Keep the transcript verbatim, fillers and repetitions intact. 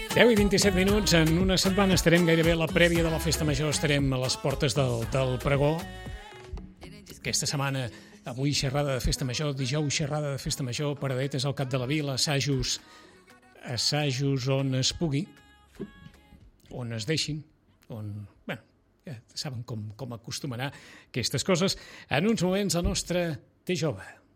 deu i vint-i-set minuts, en una setmana estarem gairebé a la prèvia de la Festa Major, estarem a les portes del, del pregó. Aquesta setmana, avui xerrada de Festa Major, dijous xerrada de Festa Major, paradetes al cap de la vila, assajos, assajos on es pugui, on es deixin, on... Bueno, ja saben com, com acostumarà aquestes coses. En uns moments, el nostre Té Jove.